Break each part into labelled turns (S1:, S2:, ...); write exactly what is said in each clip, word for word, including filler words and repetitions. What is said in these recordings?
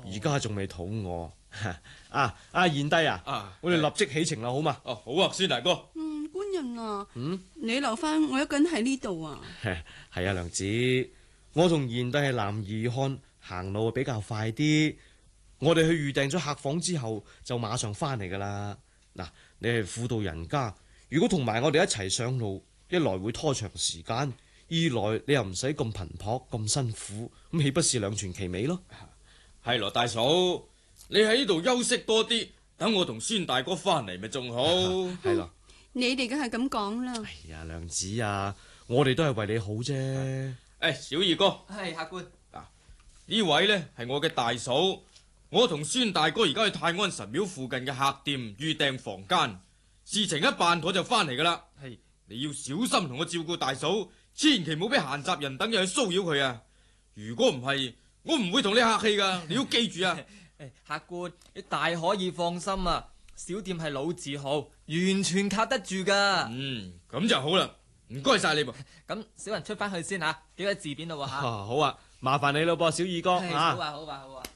S1: 而家仲未肚餓。啊啊賢弟啊，
S2: 啊
S1: 我哋立即起程啦，好嘛？
S2: 哦，好啊，孫大哥。
S3: 嗯，官人啊，
S1: 嗯，
S3: 你留翻我一個人喺呢度啊。
S1: 係啊，娘子，我同賢弟係男兒漢，行路比較快啲。我哋去預訂咗客房之後，就馬上翻嚟噶啦。嗱，你係婦道人家，如果同埋我哋一齊上路，一來會拖長時間，二來你又唔使咁頻撲咁辛苦，咁豈不是兩全其美咯？
S2: 係羅大嫂，你喺呢度休息多啲，等我同孫大哥翻嚟咪仲好。
S1: 係咯。
S3: 你哋梗係咁講啦。
S1: 哎呀，娘子啊，我哋都係為你好啫。
S2: 誒、哎，小二哥，
S4: 係客官。
S2: 嗱，呢位呢係我嘅大嫂，我同孫大哥而家去太安神廟附近嘅客店預訂房間，事情一辦妥就翻嚟噶啦。係，你要小心同我照顧大嫂，千祈唔好俾閒雜人等人去騷擾佢啊！如果唔係，我唔會同你客氣噶，你要記住啊！
S4: 客官，你大可以放心啊，小店係老字號，完全靠得住噶。
S2: 嗯，咁就好啦，唔該晒你噃。
S4: 咁小人出翻去先吓，幾個字典咯吓。
S1: 好啊，麻煩你咯噃，小二哥
S4: 啊。好啊，好啊，好啊。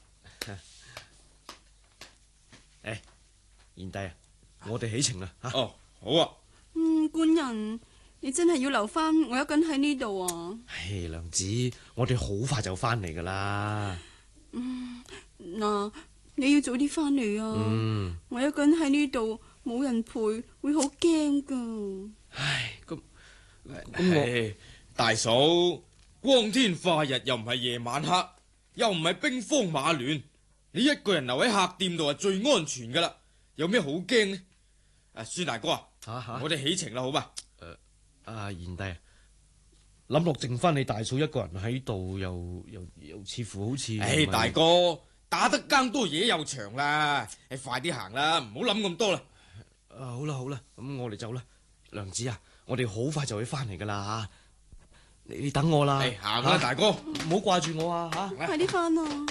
S1: 誒，賢弟啊，我哋起程啦吓。
S2: 哦，好啊。
S3: 嗯，官人，你真係要留翻我一個人喺呢度啊。
S1: 唉，娘子，我哋好快就翻嚟噶啦。
S3: 嗯，嗱，你要早啲翻嚟啊。
S1: 嗯，
S3: 我一個人喺呢度冇人陪，會好驚噶。
S1: 唉，咁
S2: 咁我大嫂，光天化日又唔係夜晚黑，又唔係兵荒馬亂，你一個人留喺客店度係最安全噶啦，有咩好驚呢？啊，孫大哥啊，
S1: 吓
S2: 我哋起程啦，好嘛？
S1: 誒，阿賢弟，諗落剩翻你大嫂一個人喺度，又又又似乎好似……
S2: 唉，大哥，打得更多嘢又長啦，你快啲行啦，唔好諗咁多啦。
S1: 啊，好啦好啦，咁我哋走啦。娘子啊，我哋好快就會翻嚟噶啦吓，你你等我啦。
S2: 係行啦，大哥，
S1: 唔好掛住我啊吓。
S3: 快啲翻啊！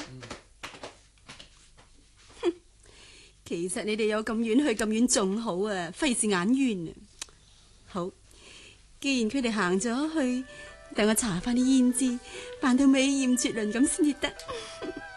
S3: 哼，其實你哋有咁遠去咁遠仲好啊，費事眼冤啊！好，既然佢哋行咗去，等我搽翻啲胭脂，扮到美艷絕倫咁先至得。